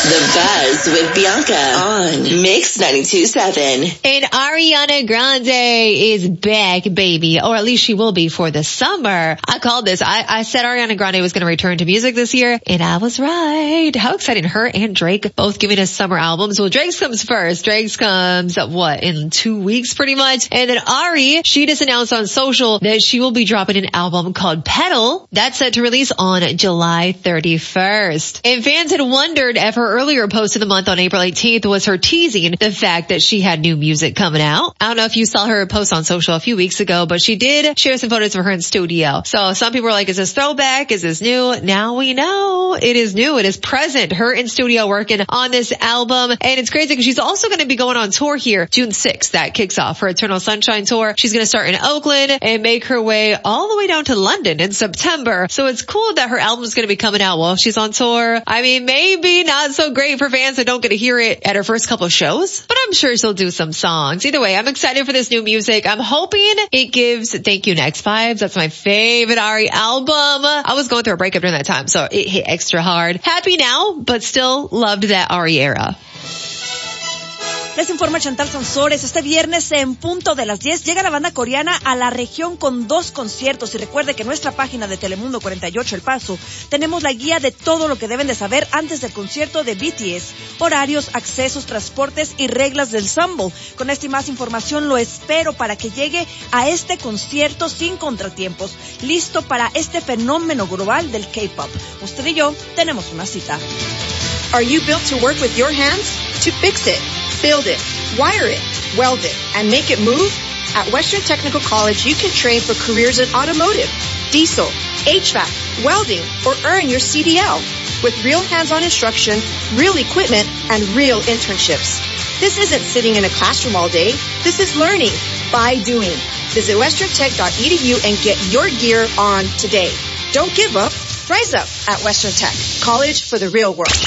The Buzz with Bianca on Mix 92.7. And Ariana Grande is back, baby. Or at least she will be for the summer. I called this. I said Ariana Grande was going to return to music this year, and I was right. How exciting. Her and Drake both giving us summer albums. Well, Drake's comes first. Drake's comes, in 2 weeks pretty much. And then Ari, she just announced on social that she will be dropping an album called Petal. That's set to release on July 31st. And fans had wondered if her earlier post of the month on April 18th was her teasing the fact that she had new music coming out. I don't know if you saw her post on social a few weeks ago, but she did share some photos of her in studio. So some people were like, is this throwback? Is this new? Now we know it is new. It is present. Her in studio working on this album. And it's crazy because she's also going to be going on tour here June 6th. That kicks off her Eternal Sunshine tour. She's going to start in Oakland and make her way all the way down to London in September. So it's cool that her album is going to be coming out while she's on tour. I mean, maybe not so great for fans that don't get to hear it at her first couple of shows, but I'm sure she'll do some songs. Either way, I'm excited for this new music. I'm hoping it gives Thank You Next vibes. That's my favorite Ari album. I was going through a breakup during that time, so it hit extra hard. Happy now, but still loved that Ari era. Les informa Chantal Sansores. Este viernes en punto de las 10 llega la banda coreana a la región con 2 conciertos. Y recuerde que en nuestra página de Telemundo 48 El Paso tenemos la guía de todo lo que deben de saber antes del concierto de BTS. Horarios, accesos, transportes y reglas del Sumble. Con esta y más información lo espero para que llegue a este concierto sin contratiempos. Listo para este fenómeno global del K-pop. Usted y yo tenemos una cita. Are you built to work with your hands? To fix it, build it, wire it, weld it, and make it move? At Western Technical College, you can train for careers in automotive, diesel, HVAC, welding, or earn your CDL with real hands-on instruction, real equipment, and real internships. This isn't sitting in a classroom all day. This is learning by doing. Visit westerntech.edu and get your gear on today. Don't give up. Rise up at Western Tech, college for the real world.